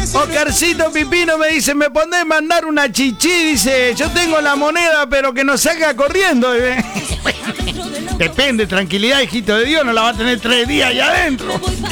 Oscarcito Pipino me dice, ¿me podés mandar una chichi? Dice, yo tengo la moneda, pero que nos salga corriendo. Depende, tranquilidad, hijito de Dios, no la va a tener 3 días allá adentro.